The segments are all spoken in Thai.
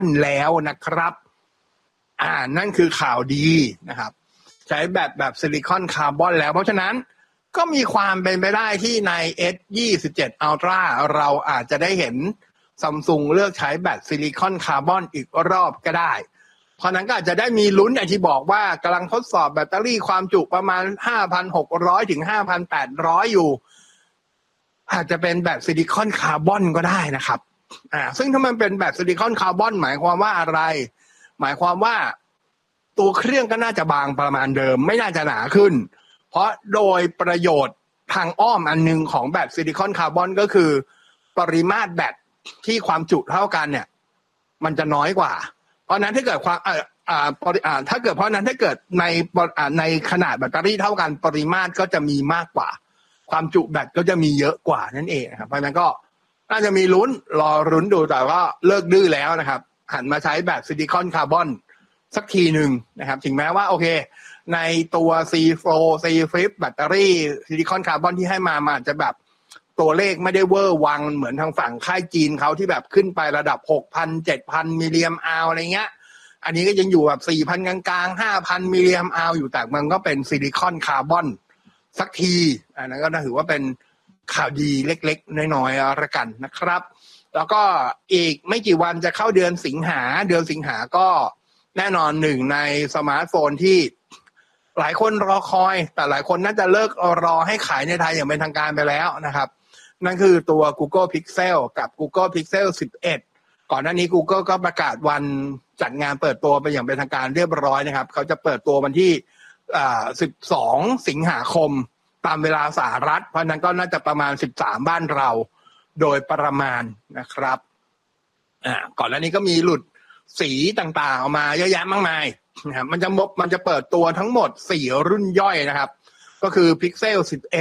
แล้วนะครับนั่นคือข่าวดีนะครับใช้แบบซิลิคอนคาร์บอนแล้วเพราะฉะนั้นก็มีความเป็นไปได้ที่ใน S27 Ultra เราอาจจะได้เห็น Samsung เลือกใช้แบตซิลิคอนคาร์บอนอีกรอบก็ได้เพราะนั้นก็อาจจะได้มีลุ้นอย่างที่บอกว่ากำลังทดสอบแบตเตอรี่ความจุประมาณ 5,600 ถึง 5,800 อยู่อาจจะเป็นแบตซิลิคอนคาร์บอนก็ได้นะครับซึ่งถ้ามันเป็นแบตซิลิคอนคาร์บอนหมายความว่าอะไรหมายความว่าตัวเครื่องก็น่าจะบางประมาณเดิมไม่น่าจะหนาขึ้นเพราะโดยประโยชน์ทางอ้อมอันนึงของแบตซิลิคอนคาร์บอนก็คือปริมาตรแบตที่ความจุเท่ากันเนี่ยมันจะน้อยกว่าเพราะนั้นถ้าเกิดความถ้าเกิดในขนาดแบตเตอรี่เท่ากันปริมาตรก็จะมีมากกว่าความจุแบตก็จะมีเยอะกว่านั่นเองนะครับเพราะนั้นก็น่าจะมีลุ้นรอลุ้นดูแต่ว่าเลิกดื้อแล้วนะครับหันมาใช้แบตซิลิคอนคาร์บอนสักทีหนึ่งนะครับถึงแม้ว่าโอเคในตัว C4 C-Flip แบตเตอรี่ซิลิคอนคาร์บอนที่ให้มาอาจจะแบบตัวเลขไม่ได้เวอร์วังเหมือนทางฝั่งค่ายจีนเขาที่แบบขึ้นไประดับ 6,000 7,000 มิลลิแอมป์อัลอะไรเงี้ยอันนี้ก็ยังอยู่แบบ 4,000 กลางๆ 5,000 มิลลิแอมป์อัลอยู่แต่มันก็เป็นซิลิคอนคาร์บอนสักทีอันนั้นก็ถือว่าเป็นข่าวดีเล็กๆน้อยๆละกันนะครับแล้วก็อีกไม่กี่วันจะเข้าเดือนสิงหาก็แน่นอนหนึ่งในสมาร์ทโฟนที่หลายคนรอคอยแต่หลายคนน่าจะเลิกรอให้ขายในไทยอย่างเป็นทางการไปแล้วนะครับนั่นคือตัว Google Pixel กับ Google Pixel 11ก่อนหน้านี้ Google ก็ประกาศวันจัดงานเปิดตัวไปอย่างเป็นทางการเรียบร้อยนะครับเขาจะเปิดตัววันที่12 สิงหาคมตามเวลาสหรัฐเพราะนั้นก็น่าจะประมาณ13บ้านเราโดยประมาณนะครับก่อนหน้านี้ก็มีหลุดสีต่างๆออกมาเยอะแยะมากมายนะครับมันจะเปิดตัวทั้งหมด4รุ่นย่อยนะครับก็คือ Pixel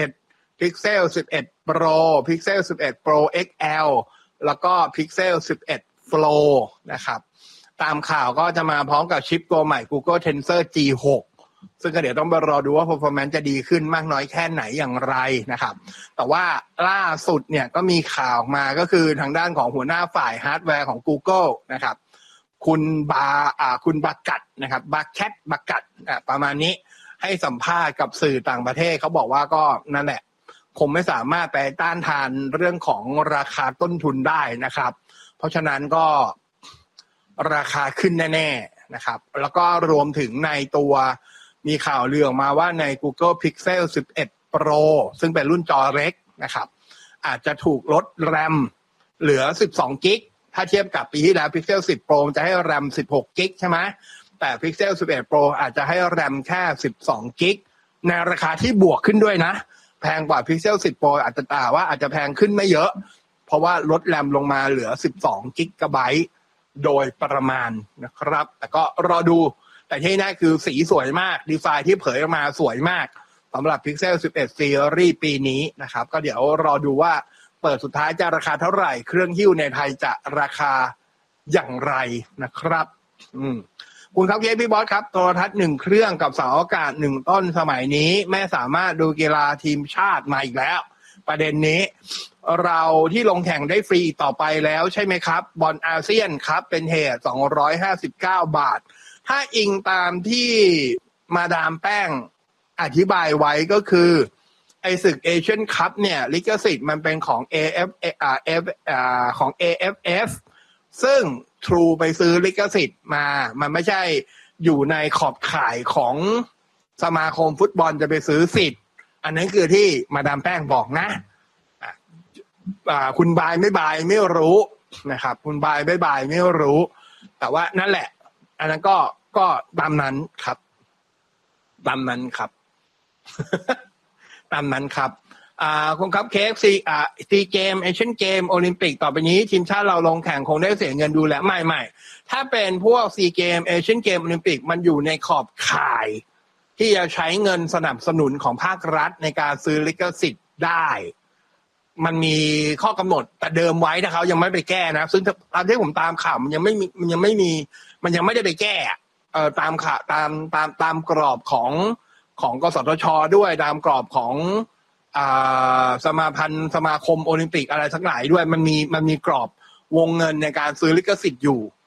11 Pixel 11 Pro Pixel 11 Pro XL แล้วก็ Pixel 11 Flow นะครับตามข่าวก็จะมาพร้อมกับชิปตัวใหม่ Google Tensor G6 ซึ่งก็เดี๋ยวต้องไปรอดูว่า performance จะดีขึ้นมากน้อยแค่ไหนอย่างไรนะครับแต่ว่าล่าสุดเนี่ยก็มีข่าวมาก็คือทางด้านของหัวหน้าฝ่ายฮาร์ดแวร์ของ Google นะครับคุณบักกัดนะครับบักกัดประมาณนี้ให้สัมภาษณ์กับสื่อต่างประเทศเขาบอกว่าก็นั่นแหละคงไม่สามารถไปต้านทานเรื่องของราคาต้นทุนได้นะครับเพราะฉะนั้นก็ราคาขึ้นแน่ๆนะครับแล้วก็รวมถึงในตัวมีข่าวเรื่องมาว่าใน Google Pixel 11 Pro ซึ่งเป็นรุ่นจอเล็กนะครับอาจจะถูกลดแรมเหลือ12กิกถ้าเทียบกับปีที่แล้ว Pixel 10 Pro จะให้แรม16กิกใช่ไหมแต่ Pixel 11 Pro อาจจะให้แรมแค่12กิกในราคาที่บวกขึ้นด้วยนะแพงกว่า Pixel 10 Pro อาจจะแพงขึ้นไม่เยอะเพราะว่าลดแรมลงมาเหลือ12กิกะไบต์โดยประมาณนะครับแต่ก็รอดูแต่ที่แน่คือสีสวยมากดีไซน์ที่เผยออกมาสวยมากสำหรับ Pixel 11 Series ปีนี้นะครับก็เดี๋ยวรอดูว่าเปิดสุดท้ายจะราคาเท่าไหร่เครื่องหิ้วในไทยจะราคาอย่างไรนะครับคุณครับพี่บอสครับโทรทัศน์1เครื่องกับเสาอากาศ1ต้นสมัยนี้ไม่สามารถดูกีฬาทีมชาติมาอีกแล้วประเด็นนี้เราที่ลงแข่งได้ฟรีต่อไปแล้วใช่ไหมครับบอลอาเซียนครับเป็นเหตุ259 บาทถ้าอิงตามที่มาดามแป้งอธิบายไว้ก็คือไอศึกเอเชียนคัพเนี่ยลิขสิทธิ์มันเป็นของ AFF ซึ่ง True ไปซื้อลิขสิทธิ์มามันไม่ใช่อยู่ในขอบข่ายของสมาคมฟุตบอลจะไปซื้อสิทธิ์อันนั้นคือที่มาดามแป้งบอกนะคุณบายไม่รู้นะครับคุณบายไม่รู้แต่ว่านั่นแหละอันนั้นก็ตามนั้นครับตามนั้นครับ ตามนั้นครับคุณครับเคฟซีเกมเอเชียนเกมโอลิมปิกต่อไปนี้ทีมชาติเราลงแข่งคงได้เสียเงินดูแลไม่ถ้าเป็นพวกซีเกมเอเชียนเกมโอลิมปิกมันอยู่ในขอบข่ายที่จะใช้เงินสนับสนุนของภาครัฐในการซื้อลิขสิทธิ์ได้มันมีข้อกำหนดแต่เดิมไว้นะเขายังไม่ไปแก้นะซึ่งตามที่ผมตามข่าวมันยังไม่ได้ไปแก้ตามข่าวตามกรอบของกสทช.ด้วยตามกรอบของสมาคมโอลิมปิกอะไรทั้งหลายด้วยมันมีกรอบวงเงินในการซื้อลิขสิทธิ์อยู่